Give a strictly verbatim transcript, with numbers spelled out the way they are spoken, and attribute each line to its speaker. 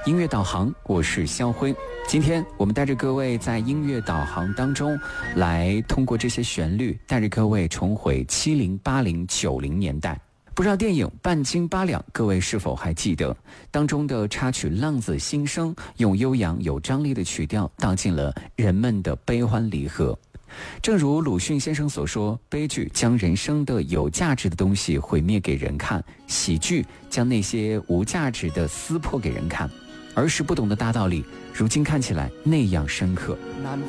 Speaker 1: 音乐导航，我是肖辉。今天我们带着各位在音乐导航当中，来通过这些旋律，带着各位重回七零、八零、九零年代。不知道电影《半斤八两》，各位是否还记得当中的插曲《浪子心声》，用悠扬有张力的曲调道尽了人们的悲欢离合。正如鲁迅先生所说，悲剧将人生的有价值的东西毁灭给人看，喜剧将那些无价值的撕破给人看。儿时不懂的大道理，如今看起来那样深刻。